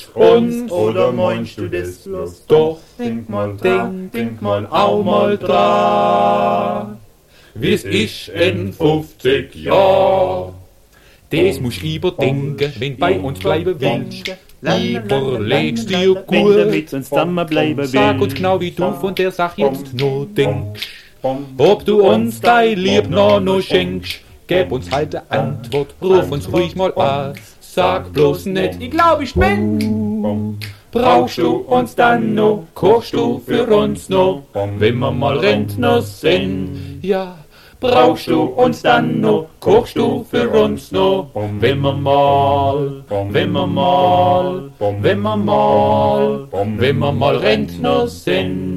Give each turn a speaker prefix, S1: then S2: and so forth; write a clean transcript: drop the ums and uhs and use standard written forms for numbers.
S1: uns oder meinst du das bloß? Doch, denk mal auch mal dran, wie's ist in 50 Jahren.
S2: Das musst überdenken, wenn bei uns bleiben willst. Überlegst dir
S1: Wenn
S2: gut,
S1: du mit uns zusammenbleiben
S2: sag uns
S1: willst,
S2: genau wie du von der Sache jetzt nur denkst. Ob du uns dein Lieb noch schenkst, gib uns halt eine Antwort, ruf uns ruhig mal an. Sag bloß nicht, ich glaub ich bin. Brauchst du uns dann noch, kochst du für uns noch, wenn wir mal Rentner sind? Ja, brauchst du uns dann noch, kochst du für uns noch, wenn wir mal Rentner sind?